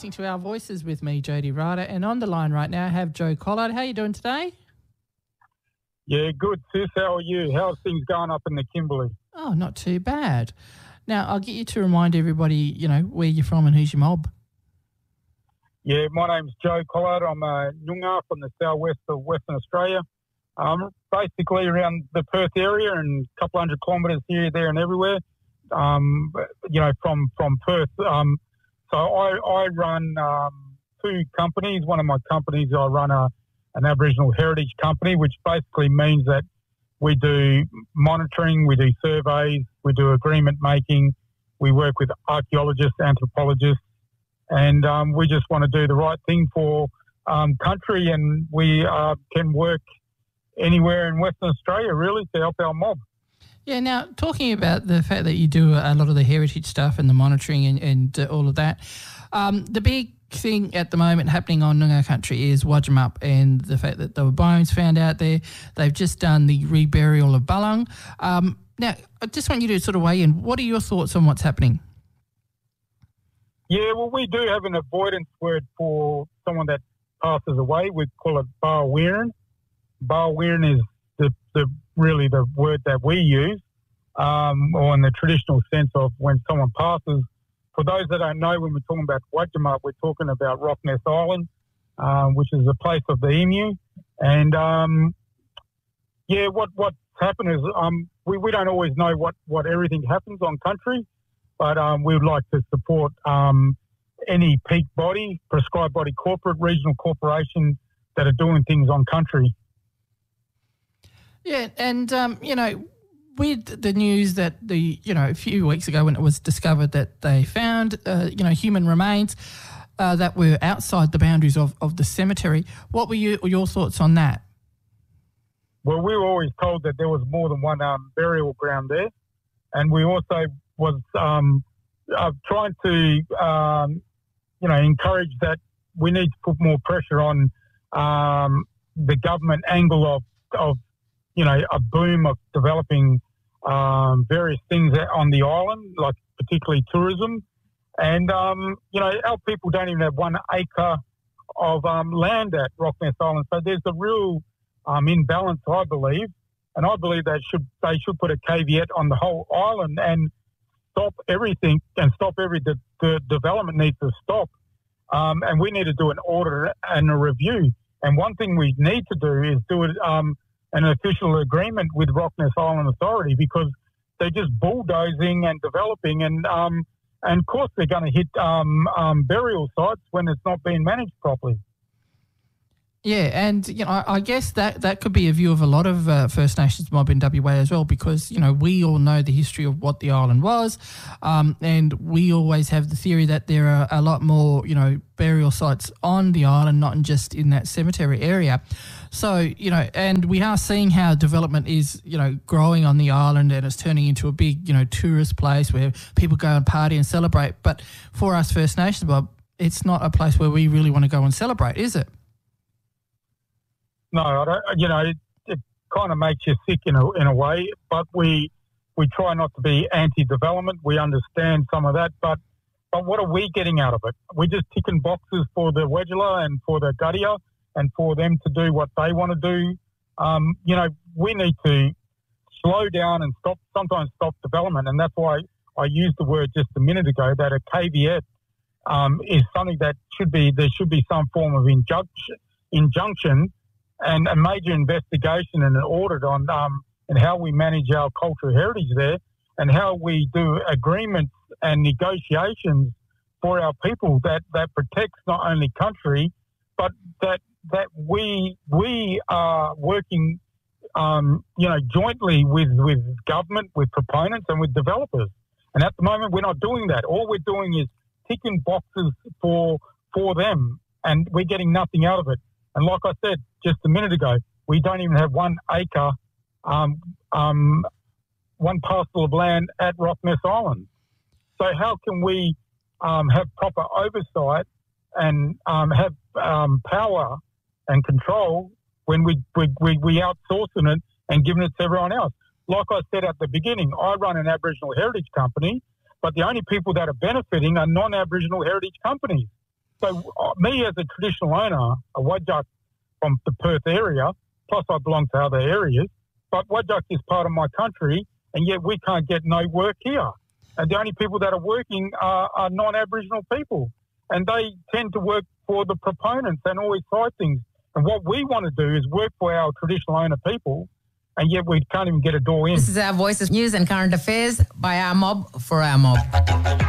listening to Our Voices with me, Jody Ryder, and on the line right now I have Joe Collard. How are you doing today? Yeah, good, sis. How are you? How's things going up in the Kimberley? Oh, not too bad. Now, I'll get you to remind everybody, where you're from and who's your mob. Yeah, my name's Joe Collard. I'm a Noongar from the southwest of Western Australia. Basically around the Perth area and a couple hundred kilometres here, there and everywhere, from Perth. So I run two companies. One of my companies, I run an Aboriginal heritage company, which basically means that we do monitoring, we do surveys, we do agreement making, we work with archaeologists, anthropologists, and we just want to do the right thing for country, and we can work anywhere in Western Australia, really, to help our mob. Yeah, now, talking about the fact that you do a lot of the heritage stuff and the monitoring and all of that, the big thing at the moment happening on Noongar country is Wudjimmup and the fact that there were bones found out there. They've just done the reburial of Ballang. Now, I just want you to sort of weigh in. What are your thoughts on what's happening? Yeah, well, we do have an avoidance word for someone that passes away. We call it Bar Weirin. Bar Weirin is really the word that we use, or in the traditional sense of when someone passes. For those that don't know, when we're talking about Wudjimmup, we're talking about Rockness Island, which is the place of the emu. And, what's happened is we don't always know what everything happens on country, but we would like to support any peak body, prescribed body corporate, regional corporation that are doing things on country. Yeah, and, with the news that a few weeks ago when it was discovered that they found, human remains that were outside the boundaries of the cemetery, what were your thoughts on that? Well, we were always told that there was more than one burial ground there, and we also was trying to, encourage that we need to put more pressure on the government angle of a boom of developing various things on the island, like particularly tourism. And, our people don't even have 1 acre of land at Rockness Island. So there's a real imbalance, I believe. And I believe they should put a caveat on the whole island and stop everything and stop the development needs to stop. And we need to do an audit and a review. And one thing we need to do is do it an official agreement with Rockness Island Authority, because they're just bulldozing and developing, and of course they're going to hit burial sites when it's not being managed properly. Yeah, and I guess that could be a view of a lot of First Nations mob in WA as well, because we all know the history of what the island was, and we always have the theory that there are a lot more burial sites on the island, not just in that cemetery area. So and we are seeing how development is growing on the island, and it's turning into a big tourist place where people go and party and celebrate. But for us First Nations mob, it's not a place where we really want to go and celebrate, is it? No, I don't, it kind of makes you sick in a way, but we try not to be anti-development. We understand some of that, but what are we getting out of it? We're just ticking boxes for the Wedgula and for the Guttia and for them to do what they want to do. We need to slow down and sometimes stop development, and that's why I used the word just a minute ago that a caveat is something that there should be some form of injunction and a major investigation and an audit on and how we manage our cultural heritage there, and how we do agreements and negotiations for our people that protects not only country, but that we are working jointly with government, with proponents, and with developers. And at the moment, we're not doing that. All we're doing is ticking boxes for them, and we're getting nothing out of it. And like I said just a minute ago, we don't even have 1 acre, one parcel of land at Rockness Island. So how can we have proper oversight and have power and control when we outsourcing it and giving it to everyone else? Like I said at the beginning, I run an Aboriginal heritage company, but the only people that are benefiting are non-Aboriginal heritage companies. So me as a traditional owner, a Whadjuk from the Perth area, plus I belong to other areas, but Whadjuk is part of my country, and yet we can't get no work here. And the only people that are working are non-Aboriginal people. And they tend to work for the proponents and always side things. And what we want to do is work for our traditional owner people, and yet we can't even get a door in. This is Our Voices, news and current affairs by our mob for our mob.